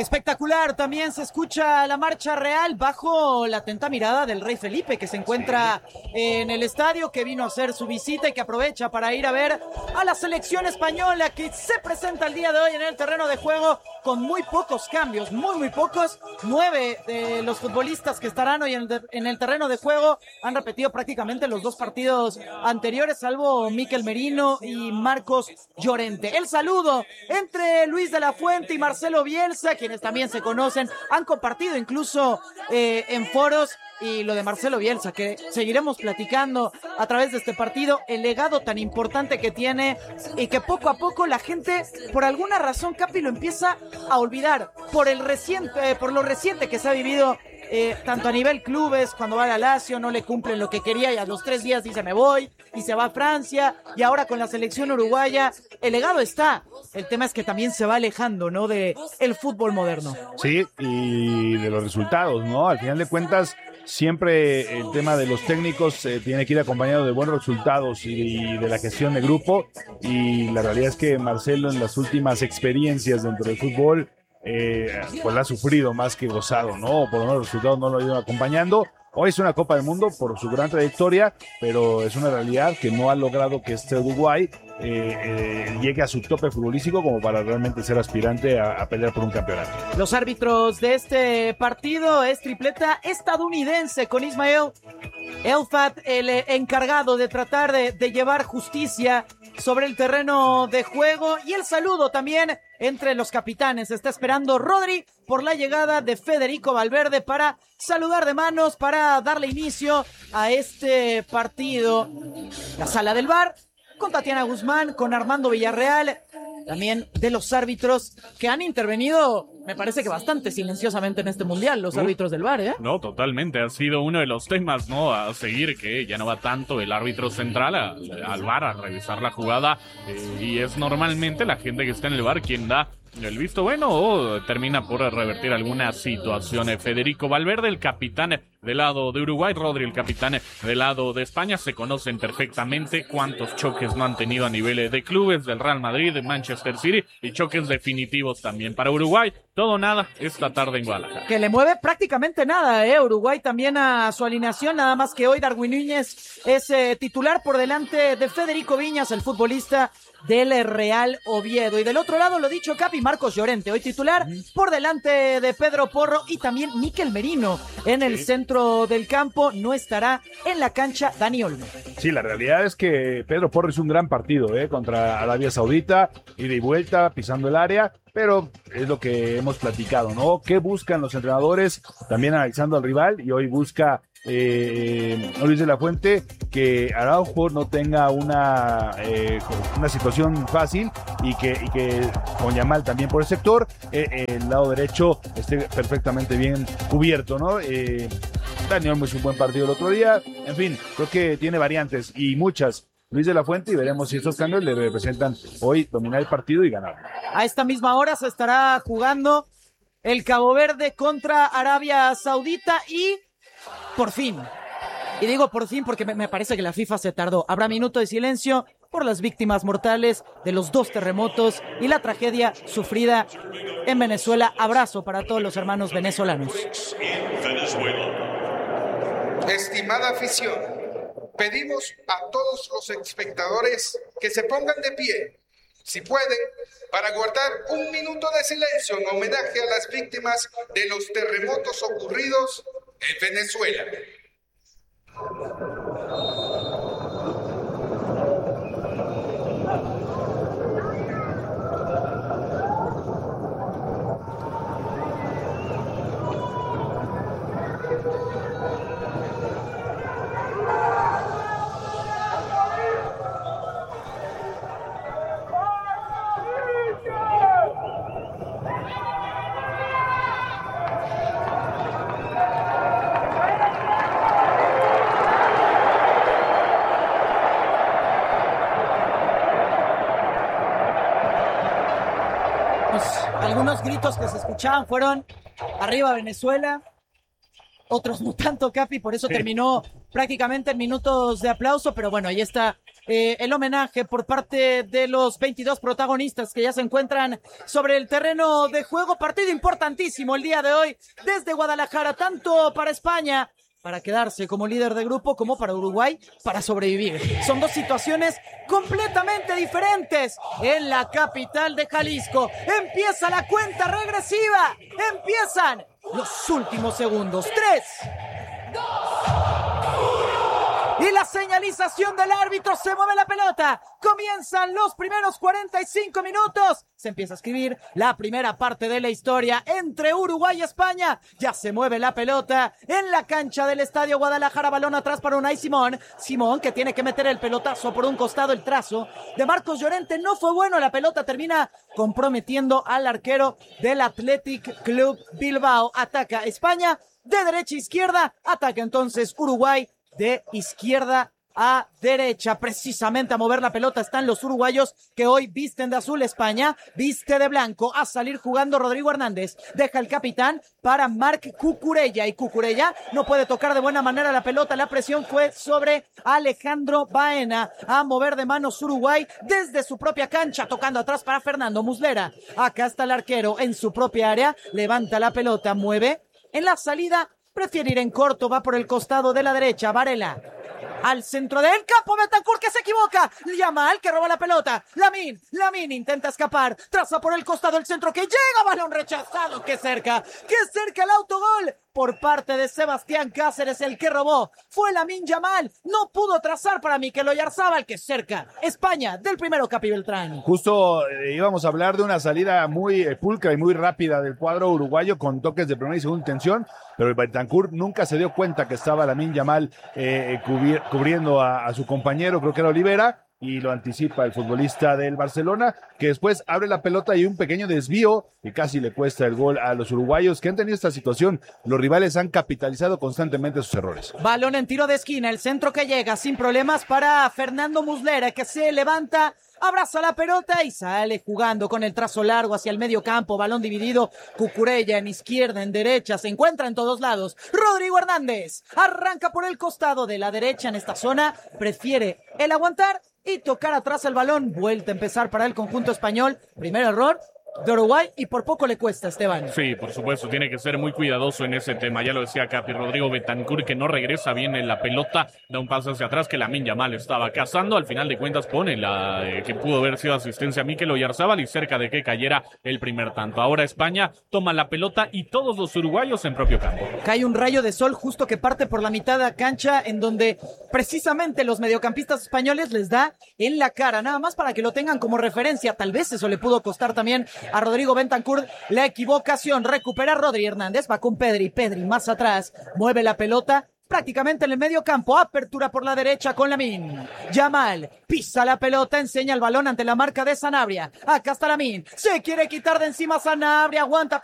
Espectacular, también se escucha la marcha real bajo la atenta mirada del rey Felipe, que se encuentra en el estadio, que vino a hacer su visita y que aprovecha para ir a ver a la selección española, que se presenta el día de hoy en el terreno de juego con muy pocos cambios, muy pocos. 9 de los futbolistas que estarán hoy en el terreno de juego han repetido prácticamente los 2 partidos anteriores, salvo Mikel Merino y Marcos Llorente. El saludo entre Luis de la Fuente y Marcelo Bielsa, quienes también se conocen, han compartido incluso en foros. Y lo de Marcelo Bielsa, que seguiremos platicando a través de este partido, el legado tan importante que tiene y que poco a poco la gente, por alguna razón, Capi, lo empieza a olvidar por lo reciente que se ha vivido, tanto a nivel clubes, cuando va a la Lazio no le cumplen lo que quería y a los 3 días dice me voy y se va a Francia, y ahora con la selección uruguaya el legado está. El tema es que también se va alejando, ¿no?, de el fútbol moderno. Sí, y de los resultados, ¿no? Al final de cuentas, siempre el tema de los técnicos tiene que ir acompañado de buenos resultados y de la gestión de grupo, y la realidad es que Marcelo en las últimas experiencias dentro del fútbol pues la ha sufrido más que gozado, ¿no? Por lo menos los resultados no lo han ido acompañando. Hoy es una Copa del Mundo por su gran trayectoria, pero es una realidad que no ha logrado que este Uruguay llegue a su tope futbolístico como para realmente ser aspirante a pelear por un campeonato. Los árbitros de este partido es tripleta estadounidense, con Ismael Elfat, el encargado de tratar de llevar justicia sobre el terreno de juego, y el saludo también entre los capitanes. Está esperando Rodri por la llegada de Federico Valverde para saludar de manos, para darle inicio a este partido. La sala del VAR con Tatiana Guzmán, con Armando Villarreal, también de los árbitros que han intervenido, me parece que bastante silenciosamente en este mundial, los árbitros del VAR, ¿eh? No, totalmente, ha sido uno de los temas, ¿no?, a seguir, que ya no va tanto el árbitro central al VAR a revisar la jugada, y es normalmente la gente que está en el VAR quien da el visto bueno o termina por revertir alguna situación. Federico Valverde, el capitán del lado de Uruguay, Rodri, el capitán del lado de España, se conocen perfectamente cuántos choques no han tenido a nivel de clubes, del Real Madrid, de Manchester City, y choques definitivos también para Uruguay. Todo nada esta tarde en Guadalajara. Que le mueve prácticamente nada, Uruguay también a su alineación, nada más que hoy Darwin Núñez es titular por delante de Federico Viñas, el futbolista del Real Oviedo. Y del otro lado, lo dicho, Capi, Marcos Llorente, hoy titular por delante de Pedro Porro, y también Mikel Merino en el centro del campo. No estará en la cancha Dani Olmo. Sí, la realidad es que Pedro Porro hizo un gran partido contra Arabia Saudita, ida y vuelta, pisando el área, pero es lo que hemos platicado, ¿no? ¿Qué buscan los entrenadores? También analizando al rival, y hoy busca Luis de la Fuente que Araujo no tenga una situación fácil, y que con Yamal también por el sector, el lado derecho esté perfectamente bien cubierto, ¿no? Daniel Olmo hizo un buen partido el otro día. En fin, creo que tiene variantes y muchas Luis de la Fuente, y veremos si estos cambios le representan hoy dominar el partido y ganar. A esta misma hora se estará jugando el Cabo Verde contra Arabia Saudita, y por fin, y digo por fin porque me parece que la FIFA se tardó, habrá minuto de silencio por las víctimas mortales de los 2 terremotos y la tragedia sufrida en Venezuela. Abrazo para todos los hermanos venezolanos. Estimada afición, pedimos a todos los espectadores que se pongan de pie, si pueden, para guardar un minuto de silencio en homenaje a las víctimas de los terremotos ocurridos en Venezuela. Algunos gritos que se escuchaban fueron arriba Venezuela, otros no tanto, Capi, por eso terminó prácticamente en minutos de aplauso, pero bueno, ahí está el homenaje por parte de los 22 protagonistas que ya se encuentran sobre el terreno de juego. Partido importantísimo el día de hoy desde Guadalajara, tanto para España, para quedarse como líder de grupo, como para Uruguay, para sobrevivir. Son dos situaciones completamente diferentes en la capital de Jalisco. Empieza la cuenta regresiva. Empiezan los últimos segundos. 3, 2... Y la señalización del árbitro, se mueve la pelota. Comienzan los primeros 45 minutos. Se empieza a escribir la primera parte de la historia entre Uruguay y España. Ya se mueve la pelota en la cancha del Estadio Guadalajara. Balón atrás para Unai Simón. Simón que tiene que meter el pelotazo por un costado. El trazo de Marcos Llorente no fue bueno. La pelota termina comprometiendo al arquero del Athletic Club Bilbao. Ataca España de derecha a izquierda. Ataca entonces Uruguay de izquierda a derecha. Precisamente a mover la pelota están los uruguayos que hoy visten de azul. España viste de blanco. A salir jugando Rodrigo Hernández. Deja el capitán para Marc Cucurella. Y Cucurella no puede tocar de buena manera la pelota. La presión fue sobre Alejandro Baena. A mover de manos Uruguay desde su propia cancha. Tocando atrás para Fernando Muslera. Acá está el arquero en su propia área. Levanta la pelota. Mueve en la salida. Prefiere ir en corto, va por el costado de la derecha, Varela. Al centro del campo, Bentancur que se equivoca. Yamal que roba la pelota. Lamine intenta escapar. Traza por el costado el centro que llega. Balón rechazado. Qué cerca el autogol por parte de Sebastián Cáceres, el que robó. Fue Lamine Yamal. No pudo trazar para Mikel Oyarzábal, que cerca. España del primero, Capi Beltrán. Justo íbamos a hablar de una salida muy pulcra y muy rápida del cuadro uruguayo con toques de primera y segunda intención, pero el Bentancur nunca se dio cuenta que estaba Lamine Yamal cubriendo a su compañero, creo que era Olivera, y lo anticipa el futbolista del Barcelona, que después abre la pelota y un pequeño desvío y casi le cuesta el gol a los uruguayos que han tenido esta situación. Los rivales han capitalizado constantemente sus errores. Balón en tiro de esquina, el centro que llega sin problemas para Fernando Muslera, que se levanta, abraza la pelota y sale jugando con el trazo largo hacia el medio campo. Balón dividido, Cucurella en izquierda, en derecha, se encuentra en todos lados. Rodrigo Hernández arranca por el costado de la derecha en esta zona, prefiere el aguantar y tocar atrás el balón. Vuelta a empezar para el conjunto español. Primer error de Uruguay y por poco le cuesta, Esteban. Sí, por supuesto, tiene que ser muy cuidadoso en ese tema. Ya lo decía Capi, Rodrigo Bentancur, que no regresa bien en la pelota, da un paso hacia atrás que Lamine Yamal estaba cazando. Al final de cuentas pone la que pudo haber sido asistencia a Mikel Oyarzábal y cerca de que cayera el primer tanto. Ahora España toma la pelota y todos los uruguayos en propio campo. Cae un rayo de sol justo que parte por la mitad de la cancha, en donde precisamente los mediocampistas españoles les da en la cara, nada más para que lo tengan como referencia. Tal vez eso le pudo costar también a Rodrigo Bentancur la equivocación. Recupera Rodri Hernández, va con Pedri más atrás, mueve la pelota prácticamente en el medio campo. Apertura por la derecha con Lamine Yamal, pisa la pelota, enseña el balón ante la marca de Sanabria. Acá está Lamine, se quiere quitar de encima Sanabria, aguanta